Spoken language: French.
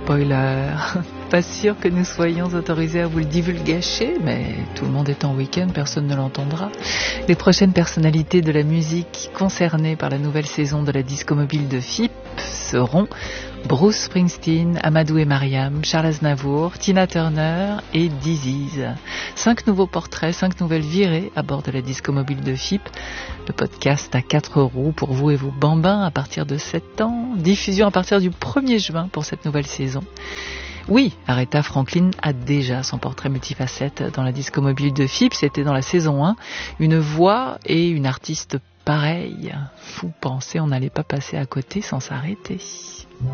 spoiler. Pas sûr que nous soyons autorisés à vous le divulgacher, mais tout le monde est en week-end, personne ne l'entendra. Les prochaines personnalités de la musique concernées par la nouvelle saison de la Disco Mobile de FIP seront Bruce Springsteen, Amadou et Mariam, Charles Aznavour, Tina Turner et Disease. 5 nouveaux portraits, 5 nouvelles virées à bord de la Disco Mobile de FIP. Le podcast à 4 roues pour vous et vos bambins à partir de 7 ans. Diffusion à partir du 1er juin pour cette nouvelle saison. Oui, Aretha Franklin a déjà son portrait multifacette dans la Disco Mobile de FIP. C'était dans la saison 1. Une voix et une artiste pareille. Vous pensez on n'allait pas passer à côté sans s'arrêter.